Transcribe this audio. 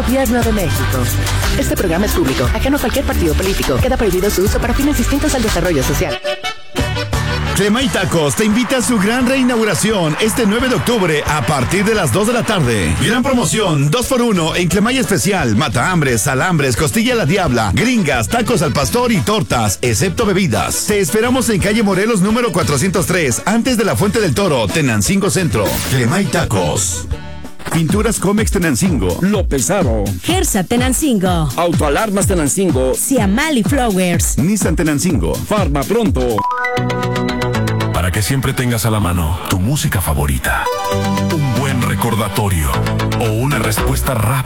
Gobierno de México. Este programa es público, ajeno a cualquier partido político. Queda prohibido su uso para fines distintos al desarrollo social. Clemay Tacos te invita a su gran reinauguración este 9 de octubre a partir de las 2 de la tarde. Gran promoción, 2x1 en Clemay Especial, matahambres, salambres, costilla a la diabla, gringas, tacos al pastor y tortas, excepto bebidas. Te esperamos en calle Morelos número 403, antes de la Fuente del Toro, Tenancingo Centro. Clemay Tacos. Pinturas Comex Tenancingo, López Aro, Gersa Tenancingo, Autoalarmas Tenancingo, Ciamali Flowers, Nissan Tenancingo, Farma Pronto. Para que siempre tengas a la mano tu música favorita, un buen recordatorio o una respuesta rápida